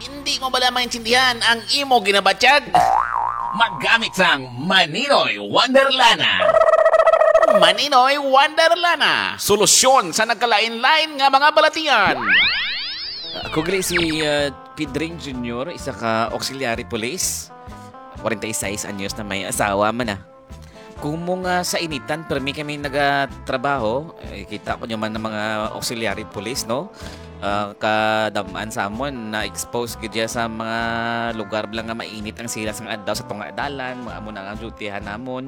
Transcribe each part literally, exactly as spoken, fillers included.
Hindi mo bala maintindihan ang imo ginabatyag? Maggamit sang Maninoy Wonderlana. Maninoy Wonderlana. Solusyon sa nagkalain-lain nga mga balatian. Ako gali si uh, Pedring Junior, isa ka auxiliary police. forty-six anyos na may asawa man na. Kung mo nga sa initan, pero may kami nagatrabaho, eh, kita ko naman ng mga auxiliary police, no? Uh, kadamaan sa amon na expose gidya sa mga lugar lang nga mainit ang sila sang adlaw sa tunga dalan, mga amo na ang dutyhan namon.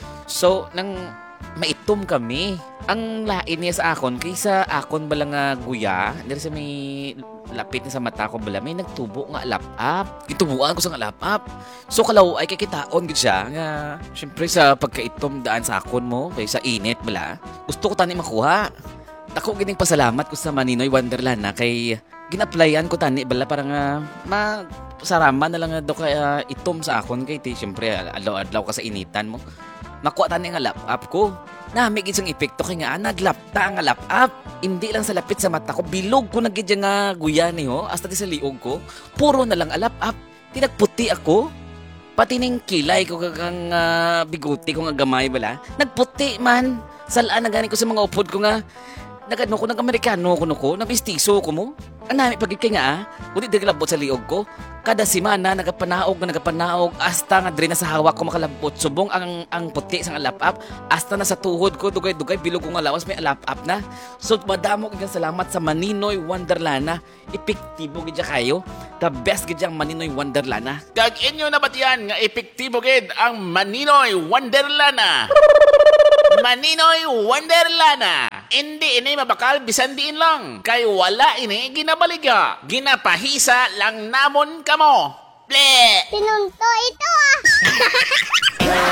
So nang maitom kami, ang lain niya sa akon kaysa akon bala nga guya, diri sa may lapit na sa mata ko bala may nagtubo nga alap-up. Gitubuan ko sa alap-up. So kalaw ay kikitaon gid siya nga syempre sa pagkaitom daan sa akon mo kaysa init bala. Gusto ko tani makuha. Ako gining pasalamat ko sa Maninoy Wonderlana kay ginaplayan ko tani bala para nga ma sarama na lang nga do kay uh, itom sa akon kay ti syempre adlaw-adlaw ka sa initan mo. Nakuha tani nga lap-up ko. Nami gid sang epekto kay nga naglapta nga lap-up. Hindi lang sa lapit sa mata ko, bilog ko na gid nga guya ni ho hasta ti sa liog ko. Puro na lang alap-up. Tinagputi ako. Pati ning kilay ko kang uh, biguti ko nga gamay bala. Nagputi man. Salaan na gani ko sa mga upod ko nga nagano ko, nag-Amerikano ko no ko, nag-istiso ko mo. Ang nami pagit kay nga ah, kundi naglabot sa liog ko. Kada simana nagapanaog nga nagapanaog hasta nga diri na sa hawak ko makalabot. Subong ang ang puti sang alap-up hasta na sa tuhod ko dugay-dugay bilog ko nga lawas may alap-up na. So madamo kay salamat sa Maninoy Wonderlana. Epektibo gid kayo. The best gid ang Maninoy Wonderlana. Kag inyo nabatian nga epektibo gid ang Maninoy Wonderlana. Maninoy Wonderlana. Hindi ini mabakal bisan diin lang. Kay wala ini ginabaliga. Ginapahisa lang namon kamo. Ble! Tinunto ito ah!